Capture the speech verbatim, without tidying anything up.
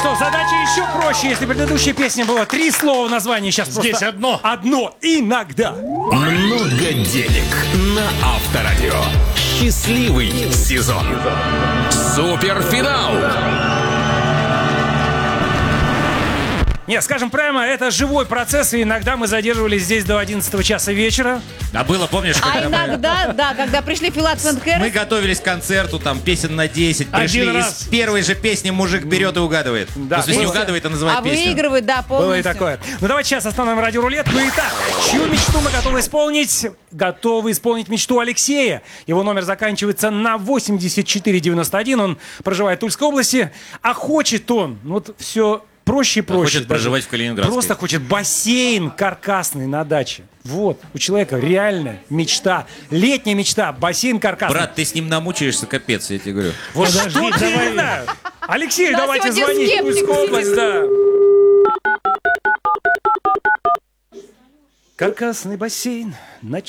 что, задача еще проще. Если предыдущая песня была три слова названия, сейчас Здесь просто одно. Одно. Иногда. Много денег на Авторадио. Счастливый сезон. Суперфинал. Не, скажем прямо, это живой процесс, и иногда мы задерживались здесь до одиннадцатого часа вечера. А было, помнишь, А когда мы- иногда, да, когда пришли Филат мы Фенкер, готовились к концерту, там, песен на десять, пришли, Один и раз. с первой же песни мужик берет и угадывает. Да. Ну, в смысле, не Было. угадывает, а называет а песню. выигрывает, да, полностью. Было и такое. Ну давайте сейчас остановим радиорулетку. Итак, чью мечту мы готовы исполнить? Готовы исполнить мечту Алексея. Его номер заканчивается на восемьдесят четыре девяносто один. Он проживает в Тульской области. А хочет он, ну вот все проще и проще. хочет проживать в Калининградской. Просто хочет бассейн каркасный на даче. Вот, у человека реальная мечта. Летняя мечта, бассейн каркасный. Брат, ты с ним намучаешься, капец, я тебе говорю. вот подожди, что ты давай. не знаю. Алексей, Да, давайте сегодня звонить в скептик Тульскую сидит. область, да. Каркасный бассейн на